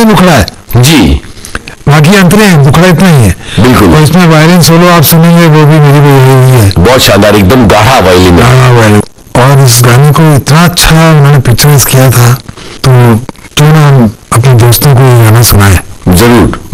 मुखड़ा है जी, बाकी अंतरे हैं, मुखड़ा इतना ही है। बिल्कुल। और इसमें वायलिन सोलो आप सुनेंगे वो भी मेरी यही है, बहुत शानदार, एकदम गाढ़ा वायलिन है। गाना वायलिन। और इस गाने को इतना अच्छा उन्होंने पिक्चराइज किया था, तो क्यों ना हम अपने दोस्तों को ये गाना सुनाए। जरूर।